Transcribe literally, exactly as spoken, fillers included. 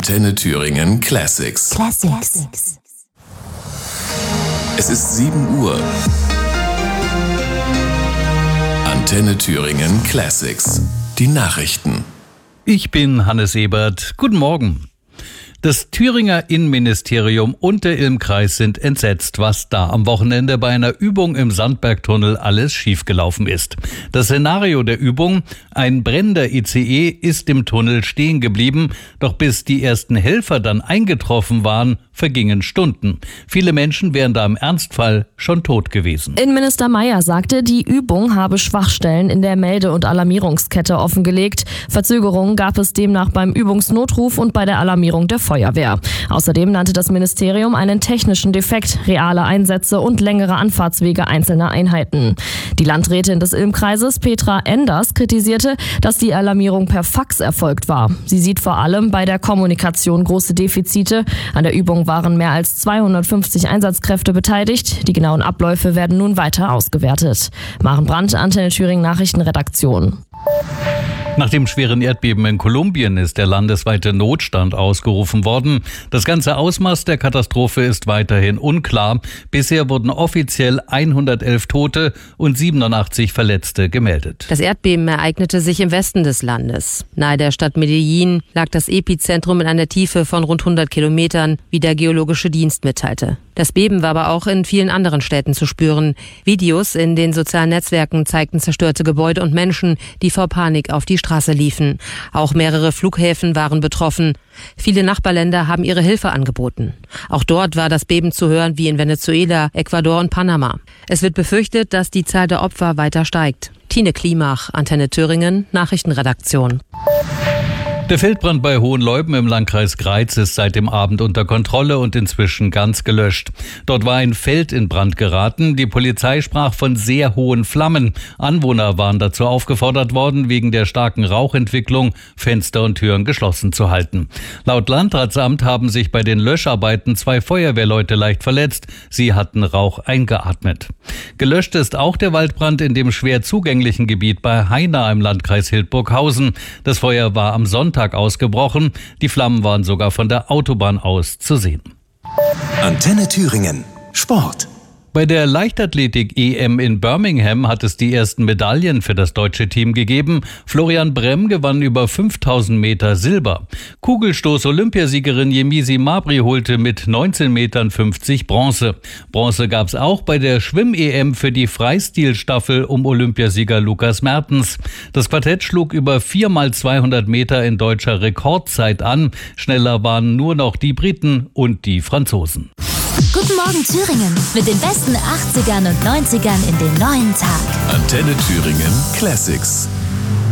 Antenne Thüringen Classics. Classics. Es ist sieben Uhr. Antenne Thüringen Classics. Die Nachrichten. Ich bin Hannes Ebert. Guten Morgen. Das Thüringer Innenministerium und der Ilm-Kreis sind entsetzt, was da am Wochenende bei einer Übung im Sandbergtunnel alles schiefgelaufen ist. Das Szenario der Übung, ein brennender I C E, ist im Tunnel stehen geblieben, doch bis die ersten Helfer dann eingetroffen waren, vergingen Stunden. Viele Menschen wären da im Ernstfall schon tot gewesen. Innenminister Mayer sagte, die Übung habe Schwachstellen in der Melde- und Alarmierungskette offengelegt. Verzögerungen gab es demnach beim Übungsnotruf und bei der Alarmierung der Feuerwehr. Außerdem nannte das Ministerium einen technischen Defekt, reale Einsätze und längere Anfahrtswege einzelner Einheiten. Die Landrätin des Ilm-Kreises, Petra Enders, kritisierte, dass die Alarmierung per Fax erfolgt war. Sie sieht vor allem bei der Kommunikation große Defizite. An der Übung waren mehr als zweihundertfünfzig Einsatzkräfte beteiligt. Die genauen Abläufe werden nun weiter ausgewertet. Maren Brandt, Antenne Thüringen Nachrichtenredaktion. Nach dem schweren Erdbeben in Kolumbien ist der landesweite Notstand ausgerufen worden. Das ganze Ausmaß der Katastrophe ist weiterhin unklar. Bisher wurden offiziell hundertelf Tote und siebenundachtzig Verletzte gemeldet. Das Erdbeben ereignete sich im Westen des Landes. Nahe der Stadt Medellin lag das Epizentrum in einer Tiefe von rund hundert Kilometern, wie der Geologische Dienst mitteilte. Das Beben war aber auch in vielen anderen Städten zu spüren. Videos in den sozialen Netzwerken zeigten zerstörte Gebäude und Menschen, die vor Panik auf die Straße liefen. Auch mehrere Flughäfen waren betroffen. Viele Nachbarländer haben ihre Hilfe angeboten. Auch dort war das Beben zu hören wie in Venezuela, Ecuador und Panama. Es wird befürchtet, dass die Zahl der Opfer weiter steigt. Tine Klimach, Antenne Thüringen, Nachrichtenredaktion. Der Feldbrand bei Hohenleuben im Landkreis Greiz ist seit dem Abend unter Kontrolle und inzwischen ganz gelöscht. Dort war ein Feld in Brand geraten. Die Polizei sprach von sehr hohen Flammen. Anwohner waren dazu aufgefordert worden, wegen der starken Rauchentwicklung Fenster und Türen geschlossen zu halten. Laut Landratsamt haben sich bei den Löscharbeiten zwei Feuerwehrleute leicht verletzt. Sie hatten Rauch eingeatmet. Gelöscht ist auch der Waldbrand in dem schwer zugänglichen Gebiet bei Haina im Landkreis Hildburghausen. Das Feuer war am Sonntag ausgebrochen. Die Flammen waren sogar von der Autobahn aus zu sehen. Antenne Thüringen Sport. Bei der Leichtathletik-E M in Birmingham hat es die ersten Medaillen für das deutsche Team gegeben. Florian Bremm gewann über fünftausend Meter Silber. Kugelstoß-Olympiasiegerin Yemisi Mabry holte mit neunzehn Metern fünfzig Bronze. Bronze gab es auch bei der Schwimm-E M für die Freistilstaffel um Olympiasieger Lukas Mertens. Das Quartett schlug über vier mal zweihundert Meter in deutscher Rekordzeit an. Schneller waren nur noch die Briten und die Franzosen. Guten Morgen Thüringen mit den besten achtzigern und neunzigern in den neuen Tag. Antenne Thüringen Classics.